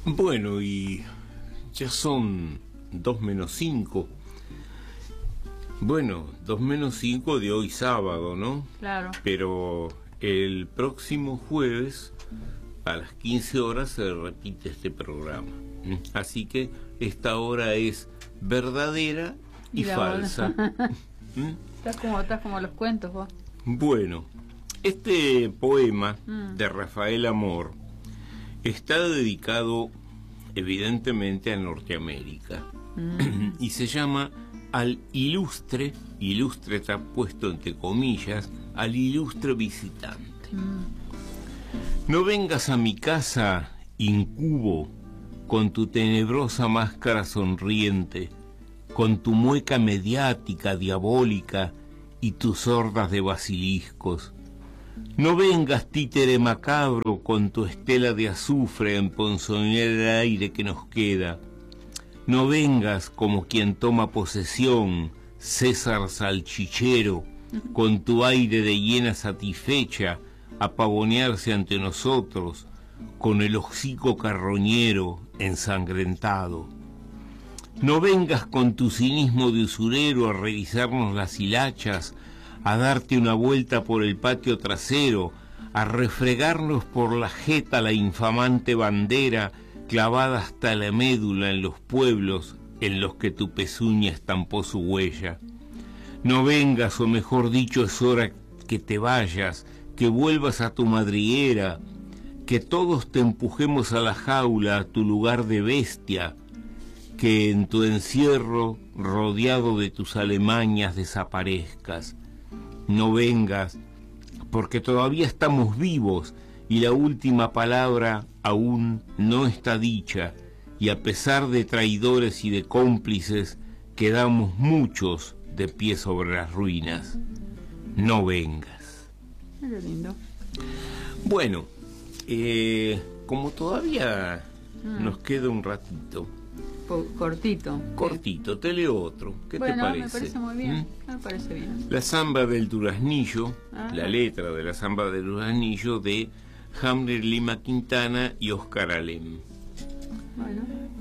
Bueno, y ya son 2 menos 5. Bueno, 2 menos 5 de hoy sábado, ¿no? Claro. Pero el próximo jueves a las 15 horas se repite este programa. Así que esta hora es verdadera y falsa. Estás como los cuentos vos. Bueno, este poema de Rafael Amor está dedicado evidentemente a Norteamérica y se llama al ilustre está puesto entre comillas, al ilustre visitante. No vengas a mi casa, incubo, con tu tenebrosa máscara sonriente, con tu mueca mediática diabólica y tus hordas de basiliscos. No vengas, títere macabro, con tu estela de azufre a emponzoñar el aire que nos queda. No vengas como quien toma posesión, César salchichero, con tu aire de hiena satisfecha, a pavonearse ante nosotros, con el hocico carroñero ensangrentado. No vengas con tu cinismo de usurero a revisarnos las hilachas, a darte una vuelta por el patio trasero, a refregarnos por la jeta la infamante bandera clavada hasta la médula en los pueblos en los que tu pezuña estampó su huella. No vengas, o mejor dicho, es hora que te vayas, que vuelvas a tu madriguera, que todos te empujemos a la jaula, a tu lugar de bestia, que en tu encierro, rodeado de tus alemañas, desaparezcas. No vengas, porque todavía estamos vivos y la última palabra aún no está dicha, y a pesar de traidores y de cómplices, quedamos muchos de pie sobre las ruinas. No vengas. Qué lindo. Bueno, como todavía nos queda un ratito. Cortito, te leo otro. ¿Qué te parece? Me parece muy bien. Me parece bien. La samba del Duraznillo, la letra de la samba del Duraznillo de Hamler Lima Quintana y Oscar Alem. Bueno.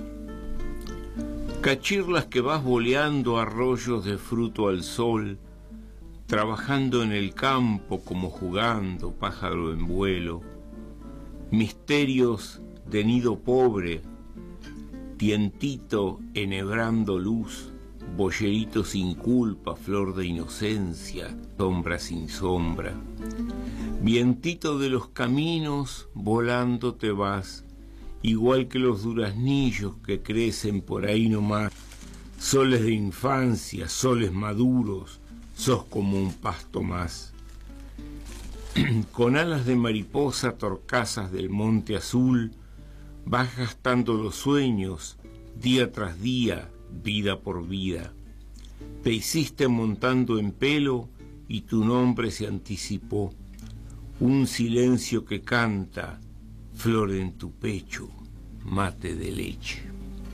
Cachirlas que vas boleando arroyos de fruto al sol, trabajando en el campo como jugando, pájaro en vuelo, misterios de nido pobre, tientito enhebrando luz, boyerito sin culpa, flor de inocencia, sombra sin sombra. Vientito de los caminos, volando te vas, igual que los duraznillos que crecen por ahí nomás. Soles de infancia, soles maduros, sos como un pasto más. Con alas de mariposa, torcasas del monte azul, vas gastando los sueños, día tras día, vida por vida. Te hiciste montando en pelo y tu nombre se anticipó. Un silencio que canta, flor en tu pecho, mate de leche.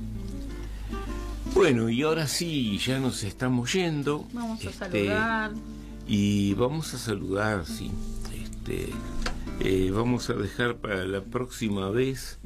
Bueno, y ahora sí, ya nos estamos yendo. Vamos a saludar. Y vamos a saludar, sí. Vamos a dejar para la próxima vez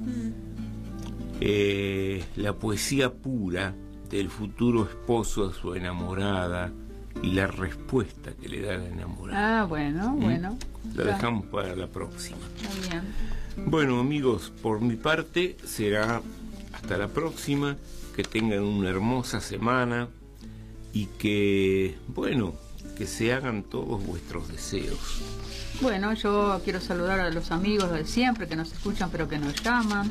la poesía pura del futuro esposo a su enamorada y la respuesta que le da la enamorada. Bueno. La dejamos para la próxima. Muy bien. Bueno, amigos, por mi parte será hasta la próxima. Que tengan una hermosa semana y que, bueno, que se hagan todos vuestros deseos. Bueno, yo quiero saludar a los amigos de siempre que nos escuchan pero que nos llaman,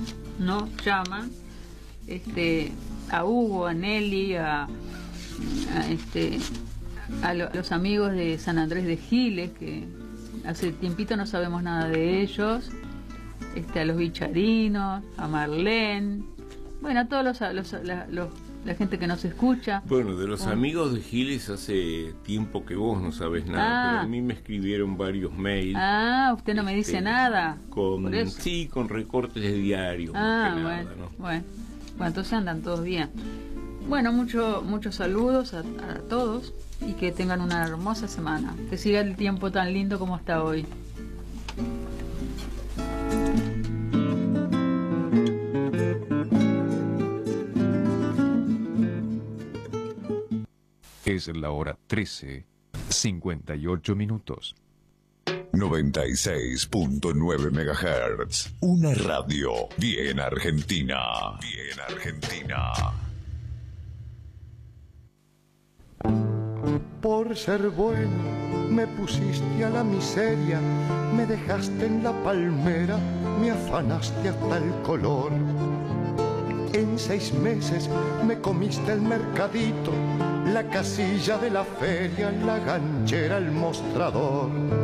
a Hugo, a Nelly, a los amigos de San Andrés de Giles, que hace tiempito no sabemos nada de ellos, a los bicharinos, a Marlene, bueno, a todos la gente que nos escucha. Bueno, de los amigos de Giles hace tiempo que vos no sabes nada, pero a mí me escribieron varios mails. Usted no me dice nada. Sí, con recortes de diario. Bueno, entonces andan todos bien. Bueno, muchos saludos a todos y que tengan una hermosa semana. Que siga el tiempo tan lindo como está hoy. Es la hora 13:58. 96.9 MHz. Una radio bien argentina. Bien argentina. Por ser bueno me pusiste a la miseria, me dejaste en la palmera, me afanaste hasta el color. En 6 meses me comiste el mercadito, la casilla de la feria, la ganchera, el mostrador.